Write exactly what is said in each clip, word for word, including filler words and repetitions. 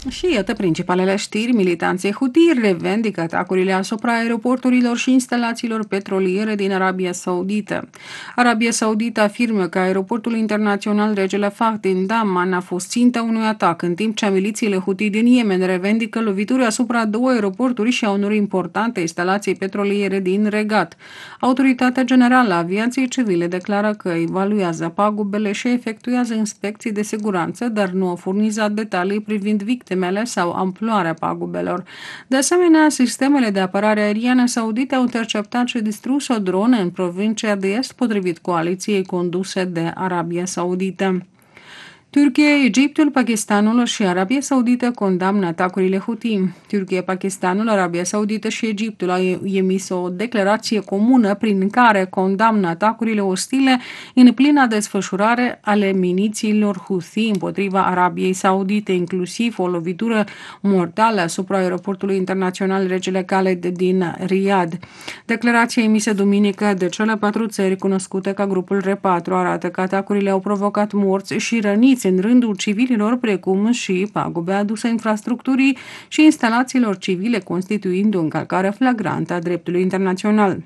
Și iată principalele știri. Militanții Houthi revendică atacurile asupra aeroporturilor și instalațiilor petroliere din Arabia Saudită. Arabia Saudită afirmă că aeroportul internațional Regele Fahd din Daman a fost ținta unui atac, în timp ce milițiile Houthi din Yemen revendică lovituri asupra două aeroporturi și a unor importante instalații petroliere din Regat. Autoritatea Generală a Aviației Civile declară că evaluează pagubele și efectuează inspecții de siguranță, dar nu a furnizat detalii privind victimele sau amploarea pagubelor. De asemenea, sistemele de apărare aeriană saudite au interceptat și distrus o dronă în provincia de est, potrivit coaliției conduse de Arabia Saudită. Turcia, Egiptul, Pakistanul și Arabia Saudită condamnă atacurile Houthi. Turcia, Pakistanul, Arabia Saudită și Egiptul au emis o declarație comună prin care condamnă atacurile ostile în plină desfășurare ale milițiilor Houthi împotriva Arabiei Saudite, inclusiv o lovitură mortală asupra aeroportului internațional Regele Khaled din Riyadh. Declarația emisă duminică de cele patru țări cunoscute ca grupul R patru arată că atacurile au provocat morți și răniți în rândul civililor, precum și pagube aduse infrastructurii și instalațiilor civile, constituind o încălcare flagrantă a dreptului internațional.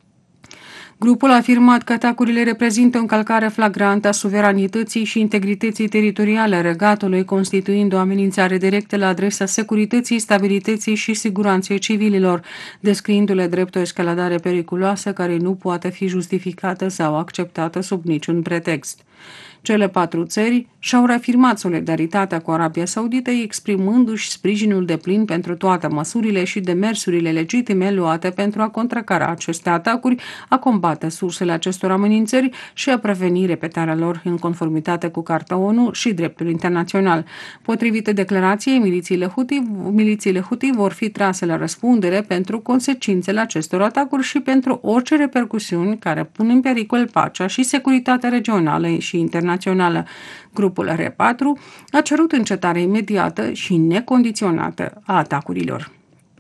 Grupul a afirmat că atacurile reprezintă o încălcare flagrantă a suveranității și integrității teritoriale a regatului, constituind o amenințare directă la adresa securității, stabilității și siguranței civililor, descriindu-le drept o escaladare periculoasă care nu poate fi justificată sau acceptată sub niciun pretext. Cele patru țări și-au reafirmat solidaritatea cu Arabia Saudită, exprimându-și sprijinul deplin pentru toate măsurile și demersurile legitime luate pentru a contracara aceste atacuri, a combate sursele acestor amenințări și a preveni repetarea lor în conformitate cu Carta ONU și dreptul internațional. Potrivit declarației, milițiile Houthi, milițiile Houthi vor fi trase la răspundere pentru consecințele acestor atacuri și pentru orice repercusiuni care pun în pericol pacea și securitatea regională și internațională. Națională. Grupul R patru a cerut încetarea imediată și necondiționată a atacurilor.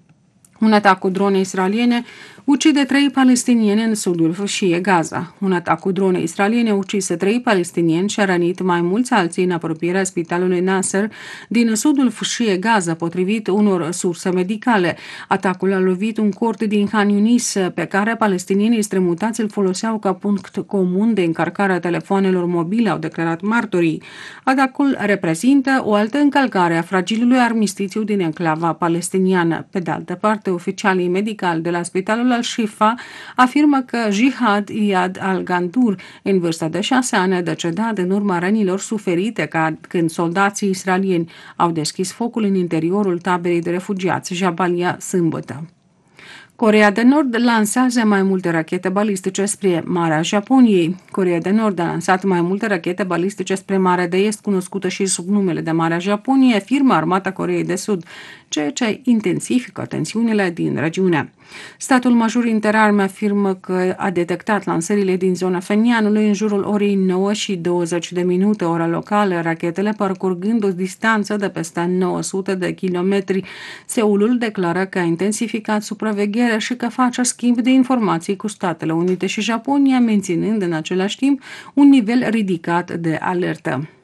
Un atac cu drone israeliene ucide trei palestinieni în sudul fâșiei Gaza. Un atac cu drone israeliene ucise trei palestinieni și a rănit mai mulți alții în apropierea spitalului Nasser din sudul fâșiei Gaza, potrivit unor surse medicale. Atacul a lovit un cort din Khan Yunis, pe care palestinienii strămutați îl foloseau ca punct comun de încărcare a telefoanelor mobile, au declarat martorii. Atacul reprezintă o altă încălcare a fragilului armistițiu din enclava palestiniană. Pe de altă parte, oficialii medicali de la spitalul Al-Shifa afirmă că Jihad Iyad Al-Gandur, în vârstă de șase ani, a decedat în urma rănilor suferite ca când soldații israelieni au deschis focul în interiorul taberei de refugiați Jabalia sâmbătă. Coreea de Nord lansează mai multe rachete balistice spre Marea Japoniei. Coreea de Nord a lansat mai multe rachete balistice spre Marea de Est, cunoscută și sub numele de Marea Japoniei, afirmă Armata Coreei de Sud, ceea ce intensifică tensiunile din regiune. Statul major interarme afirmă că a detectat lansările din zona Phenianului în jurul orei nouă și douăzeci de minute, ora locală, rachetele parcurgând o distanță de peste nouă sute de kilometri. Seulul declară că a intensificat supravegherea și că face schimb de informații cu Statele Unite și Japonia, menținând în același timp un nivel ridicat de alertă.